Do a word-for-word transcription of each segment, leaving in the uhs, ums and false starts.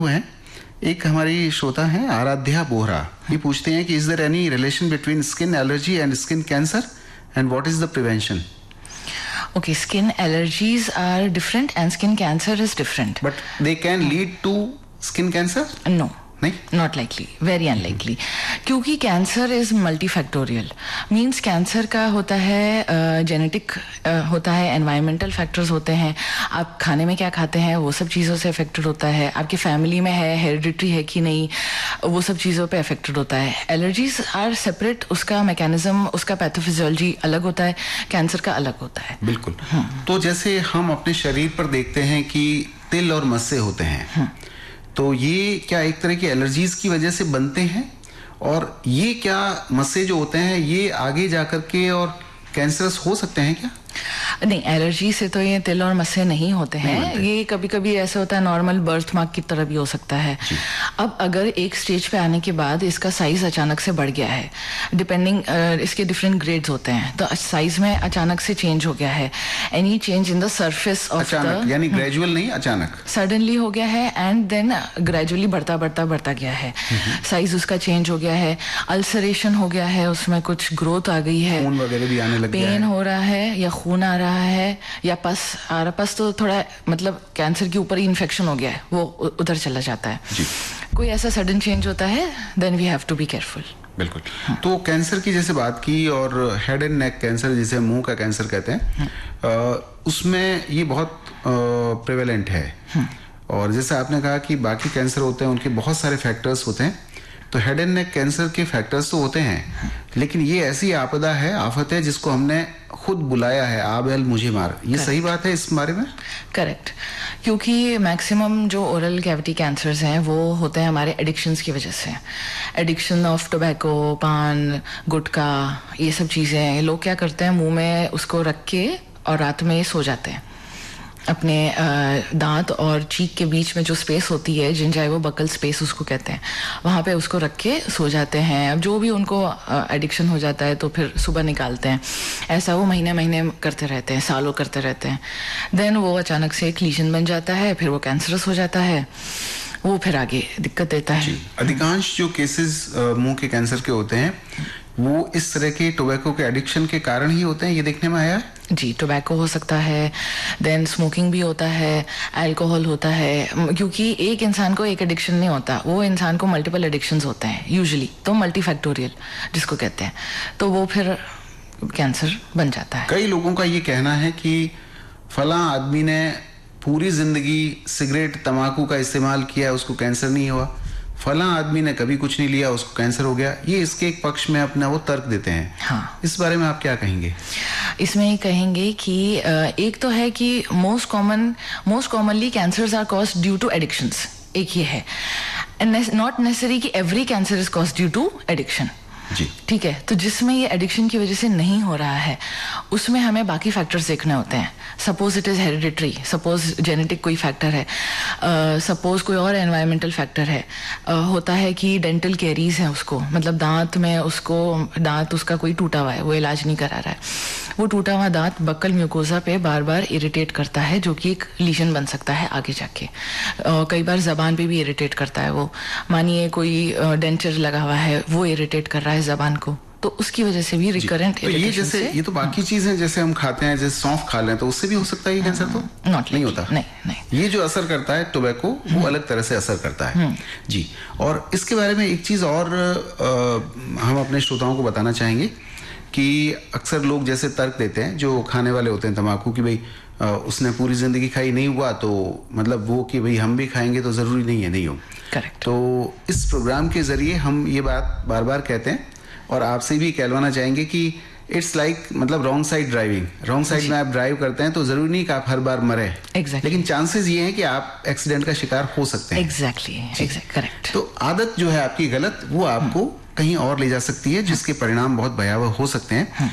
हैं। एक हमारी श्रोता हैं आराध्या बोहरा, ये पूछते हैं कि is there any relation between skin allergy and skin cancer and what is the prevention? Okay, skin allergies are different and skin cancer is different. But they can lead to skin cancer? No. नहीं? Not likely, very unlikely. क्योंकि cancer is multifactorial, means cancer का होता है genetic uh, uh, होता है, environmental factors होते हैं, आप खाने में क्या खाते हैं वो सब चीज़ों से अफेक्टेड होता है, आपकी फैमिली में है, हेरिडिटरी है कि नहीं, वो सब चीज़ों पे अफेक्टेड होता है. एलर्जीज आर सेपरेट, उसका मैकेनिज्म, उसका पैथोफिजियोलॉजी अलग होता है, कैंसर का अलग होता है. बिल्कुल. तो जैसे हम अपने शरीर पर देखते हैं कि तिल और मस्से होते हैं, तो ये क्या एक तरह की एलर्जीज की वजह से बनते हैं, और ये क्या मस्से जो होते हैं ये आगे जाकर के और कैंसरस हो सकते हैं क्या? नहीं, एलर्जी से तो ये तिल और मस्से नहीं होते हैं, नहीं ये कभी कभी ऐसे होता है नॉर्मल बर्थ मार्क की तरह भी हो सकता है. अब अगर एक स्टेज पे आने के बाद इसका साइज अचानक से बढ़ गया है, डिपेंडिंग uh, इसके डिफरेंट ग्रेड्स होते हैं, तो साइज में अचानक से चेंज हो गया है, any change in the surface of the, यानी ग्रेजुअल नहीं, अचानक सडनली हो गया है एंड देन ग्रेजुअली बढ़ता बढ़ता बढ़ता गया है, साइज उसका चेंज हो गया है, अल्सरेशन हो गया है, उसमें कुछ ग्रोथ आ गई है, खून वगैरह भी आने लग गया है, पेन हो रहा है या खून आ रहा है या पस आ रहा, पस तो थोड़ा मतलब कैंसर के ऊपर ही इन्फेक्शन हो गया है, वो उधर चला जाता है जी. कोई ऐसा सडन चेंज होता है, then we have to be careful. बिल्कुल. हाँ. तो कैंसर की जैसे बात की, और हेड एंड नेक कैंसर जिसे मुंह का कैंसर कहते हैं, हाँ. आ, उसमें ये बहुत प्रेवेलेंट है, हाँ. और जैसे आपने कहा कि बाकी कैंसर होते हैं उनके बहुत सारे फैक्टर्स होते हैं, तो हेड एंड नेक कैंसर के फैक्टर्स तो होते हैं, लेकिन ये ऐसी आपदा है, आफत है, जिसको हमने खुद बुलाया है, आ बैल मुझे मार. ये Correct. सही बात है इस बारे में? करेक्ट. क्योंकि मैक्सिमम जो ओरल कैविटी कैंसर्स हैं वो होते हैं हमारे एडिक्शंस की वजह से. एडिक्शन ऑफ टोबैको, पान, गुटखा, ये सब चीज़ें लोग क्या करते हैं, मुंह में उसको रख के और रात में सो जाते हैं. अपने दांत और चीक के बीच में जो स्पेस होती है, जिंजाइवो बकल स्पेस उसको कहते हैं, वहाँ पे उसको रख के सो जाते हैं. अब जो भी उनको एडिक्शन हो जाता है तो फिर सुबह निकालते हैं. ऐसा वो महीने महीने करते रहते हैं, सालों करते रहते हैं. देन वो अचानक से एक लीजन बन जाता है, फिर वो कैंसरस हो जाता है, वो फिर आगे दिक्कत देता है. अधिकांश जो केसेस मुंह के कैंसर के होते हैं वो इस तरह के टोबैको के एडिक्शन के कारण ही होते हैं, ये देखने में आया है जी. टोबैको हो सकता है, देन स्मोकिंग भी होता है, अल्कोहल होता है, क्योंकि एक इंसान को एक एडिक्शन नहीं होता, वो इंसान को मल्टीपल एडिक्शंस होते हैं यूजुअली, तो मल्टीफैक्टोरियल जिसको कहते हैं, तो वो फिर कैंसर बन जाता है. कई लोगों का ये कहना है कि फलां आदमी ने पूरी जिंदगी सिगरेट तंबाकू का इस्तेमाल किया, उसको कैंसर नहीं हुआ, फलां आदमी ने कभी कुछ नहीं लिया, उसको कैंसर हो गया. ये इसके एक पक्ष में अपना वो तर्क देते हैं. हाँ. इस बारे में आप क्या कहेंगे? इसमें ये कहेंगे कि एक तो है कि most common most commonly cancers are caused due to addictions, एक ये है, एंड नॉट नेसेसरी कि every cancer is caused due to addiction. जी. ठीक है. तो जिसमें ये एडिक्शन की वजह से नहीं हो रहा है उसमें हमें बाकी फैक्टर्स देखने होते हैं. Suppose it is hereditary, suppose genetic कोई फैक्टर है, सपोज uh, कोई और एनवायरमेंटल फैक्टर है, uh, होता है कि डेंटल कैरीज है उसको, मतलब दांत में उसको दांत उसका कोई टूटा हुआ है, वो इलाज नहीं करा रहा है, वो टूटा हुआ दांत बक्कल म्यूकोजा पे बार बार इरिटेट करता है, जो कि एक लीजन बन सकता है आगे जाके. uh, कई बार जबान पे भी इरिटेट करता है. वो मानिए कोई डेंचर uh, लगा हुआ है, वो इरिटेट कर रहा है जबान को, तो उसकी वजह से भी रिकरेंट तो ये जैसे ये तो बाकी चीजें जैसे हम खाते हैं, जैसे सौंफ खा लें तो उससे भी हो सकता है ये कैंसर? तो नॉट नहीं होता. नहीं नहीं ये जो असर करता है टोबैको, वो अलग तरह से असर करता है जी. और इसके बारे में एक चीज और आ, हम अपने श्रोताओं को बताना चाहेंगे कि अक्सर लोग जैसे तर्क देते हैं जो खाने वाले होते हैं तंबाकू की, भाई उसने पूरी जिंदगी खाई, नहीं हुआ तो मतलब वो कि भाई हम भी खाएंगे तो जरूरी नहीं है नहीं हो. करेक्ट. तो इस प्रोग्राम के जरिए हम ये बात बार बार कहते हैं और आपसे भी कहलवाना चाहेंगे कि इट्स लाइक like, मतलब wrong side driving. Wrong side में आप ड्राइव करते हैं तो जरूरी नहीं कि आप हर बार मरे. exactly. लेकिन चांसेस ये हैं कि आप एक्सीडेंट का शिकार हो सकते हैं. Exactly exact correct. तो आदत जो है आपकी गलत, वो आपको कहीं और ले जा सकती है, जिसके परिणाम बहुत भयावह हो सकते हैं.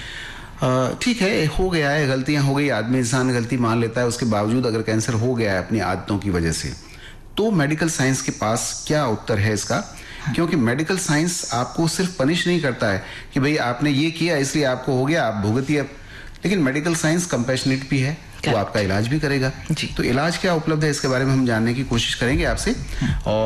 ठीक है, हो गया है, गलतियां हो गई, आदमी इंसान गलती मान लेता है, उसके बावजूद अगर कैंसर हो गया है अपनी आदतों की वजह से, तो मेडिकल साइंस के पास क्या उत्तर है इसका? क्योंकि मेडिकल साइंस आपको सिर्फ पनिश नहीं करता है कि भाई आपने ये किया इसलिए आपको हो गया, आप भुगतिए, लेकिन मेडिकल साइंस कंपैशनेट भी है. वो आपका इलाज भी करेगा। जी। तो इलाज क्या उपलब्ध है इसके बारे में हम जानने की कोशिश करेंगे आपसे। और